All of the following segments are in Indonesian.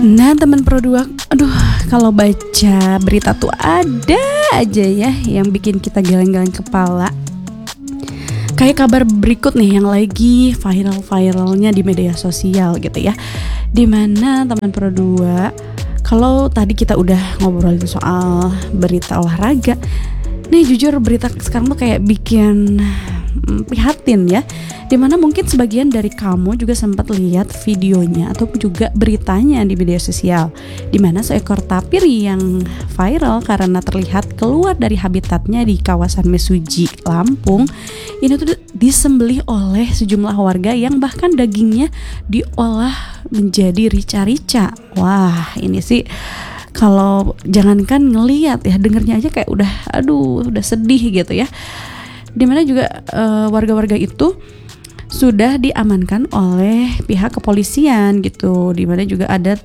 Nah teman Pro 2, aduh kalau baca berita tuh ada aja ya yang bikin kita geleng-geleng kepala. Kayak kabar berikut nih yang lagi viral-viralnya di media sosial gitu ya. Dimana teman Pro 2, kalau tadi kita udah ngobrolin soal berita olahraga, nih jujur berita sekarang tuh kayak bikin prihatin ya. Dimana mungkin sebagian dari kamu juga sempat lihat videonya atau juga beritanya di media sosial, dimana seekor tapir yang viral karena terlihat keluar dari habitatnya di kawasan Mesuji, Lampung, ini tuh disembelih oleh sejumlah warga yang bahkan dagingnya diolah menjadi rica-rica. Wah ini sih kalau jangankan ngelihat ya, dengernya aja kayak udah sedih gitu ya. Dimana juga warga-warga itu sudah diamankan oleh pihak kepolisian gitu, dimana juga ada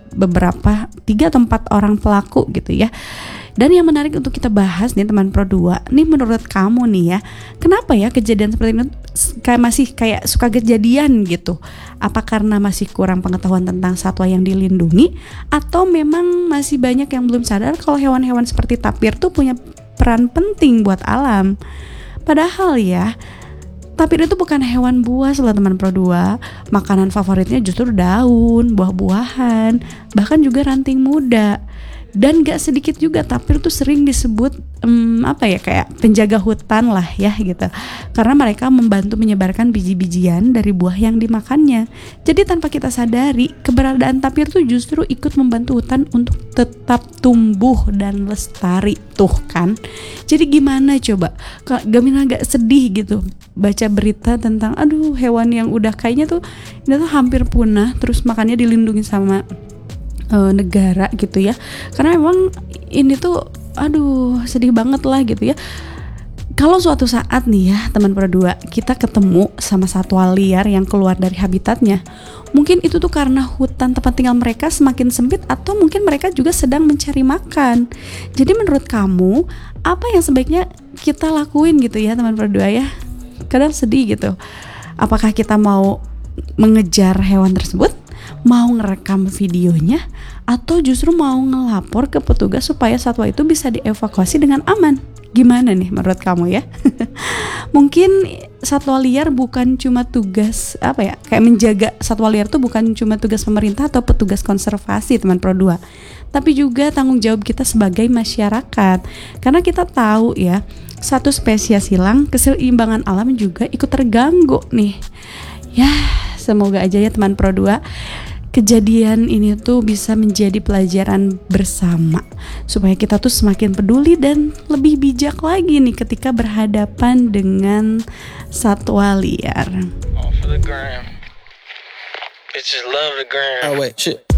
3 atau 4 orang pelaku gitu ya. Dan yang menarik untuk kita bahas nih teman Pro 2, nih menurut kamu nih ya, kenapa ya kejadian seperti ini masih kayak suka kejadian gitu? Apa karena masih kurang pengetahuan tentang satwa yang dilindungi, atau memang masih banyak yang belum sadar kalau hewan-hewan seperti tapir tuh punya peran penting buat alam? Padahal ya, tapir itu bukan hewan buas loh teman Pro 2. Makanan favoritnya justru daun, buah-buahan, bahkan juga ranting muda. Dan gak sedikit juga tapir tuh sering disebut kayak penjaga hutan lah ya gitu, karena mereka membantu menyebarkan biji-bijian dari buah yang dimakannya. Jadi tanpa kita sadari, keberadaan tapir tuh justru ikut membantu hutan untuk tetap tumbuh dan lestari tuh kan. Jadi gimana coba, gak sedih gitu baca berita tentang hewan yang udah kayaknya tuh ini tuh hampir punah, terus makanya dilindungi sama negara gitu ya. Karena memang ini tuh sedih banget lah gitu ya. Kalau suatu saat nih ya teman Pro 2, kita ketemu sama satwa liar yang keluar dari habitatnya, mungkin itu tuh karena hutan tempat tinggal mereka semakin sempit, atau mungkin mereka juga sedang mencari makan. Jadi menurut kamu, apa yang sebaiknya kita lakuin gitu ya teman Pro 2 ya? Kadang sedih gitu. Apakah kita mau mengejar hewan tersebut, mau ngerekam videonya, atau justru mau ngelapor ke petugas supaya satwa itu bisa dievakuasi dengan aman? Gimana nih menurut kamu ya? Mungkin satwa liar bukan cuma tugas kayak menjaga satwa liar tuh bukan cuma tugas pemerintah atau petugas konservasi teman Pro 2, tapi juga tanggung jawab kita sebagai masyarakat. Karena kita tahu ya, satu spesies hilang, keseimbangan alam juga ikut terganggu nih. Ya, semoga aja ya teman Pro 2, kejadian ini tuh bisa menjadi pelajaran bersama, supaya kita tuh semakin peduli dan lebih bijak lagi nih ketika berhadapan dengan satwa liar. All for the gram. Bitches love the gram. Oh wait, shit.